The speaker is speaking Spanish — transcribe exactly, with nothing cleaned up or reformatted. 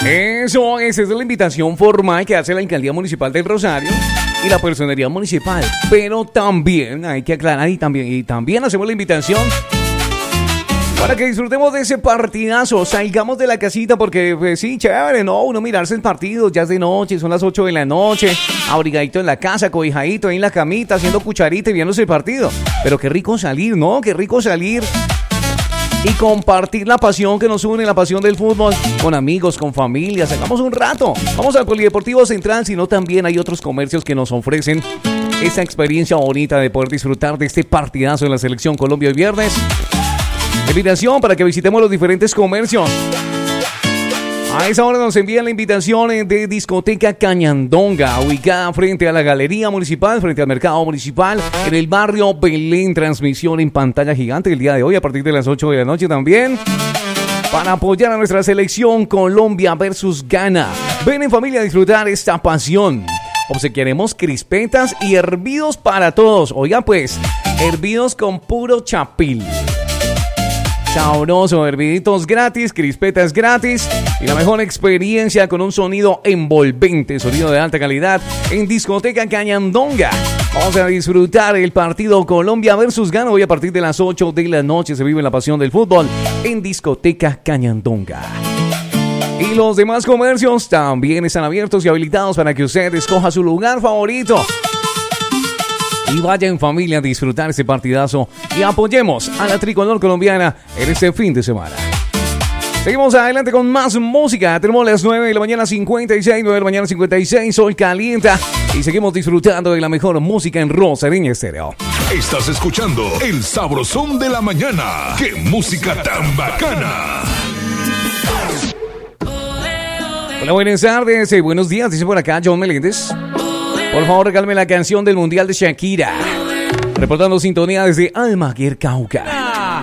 Eso, esa es la invitación formal que hace la Alcaldía Municipal del Rosario y la Personería Municipal. Pero también hay que aclarar y también, y también hacemos la invitación para que disfrutemos de ese partidazo. Salgamos de la casita porque, pues sí, chévere, ¿no? Uno mirarse el partido, ya es de noche, son las ocho de la noche, abrigadito en la casa, cobijadito ahí en la camita, haciendo cucharita y viéndose el partido. Pero qué rico salir, ¿no? Qué rico salir y compartir la pasión que nos une, la pasión del fútbol, con amigos, con familia. Sacamos un rato. Vamos al Polideportivo Central, sino también hay otros comercios que nos ofrecen esa experiencia bonita de poder disfrutar de este partidazo en la Selección Colombia hoy viernes. Invitación para que visitemos los diferentes comercios. A esa hora nos envían la invitación de Discoteca Cañandonga, ubicada frente a la Galería Municipal, frente al Mercado Municipal, en el barrio Belén. Transmisión en pantalla gigante el día de hoy a partir de las ocho de la noche también, para apoyar a nuestra selección Colombia versus Ghana. Ven en familia a disfrutar esta pasión. Obsequiaremos crispetas y hervidos para todos. Oiga pues, hervidos con puro chapil. Sabroso, herviditos gratis, crispetas gratis y la mejor experiencia con un sonido envolvente, sonido de alta calidad en Discoteca Cañandonga. Vamos a disfrutar el partido Colombia versus Ghana hoy a partir de las ocho de la noche. Se vive la pasión del fútbol en Discoteca Cañandonga. Y los demás comercios también están abiertos y habilitados para que usted escoja su lugar favorito y vaya en familia a disfrutar ese partidazo y apoyemos a la tricolor colombiana en este fin de semana. Seguimos adelante con más música. Tenemos las nueve de la mañana cincuenta y seis, nueve de la mañana cincuenta y seis, sol calienta y seguimos disfrutando de la mejor música en Rosario Estéreo. Estás escuchando El Sabrosón de la Mañana. ¡Qué música tan bacana! Hola, buenas tardes, eh, buenos días, dice por acá John Meléndez. Por favor, regálame la canción del Mundial de Shakira. Reportando sintonía desde Almaguer, Cauca.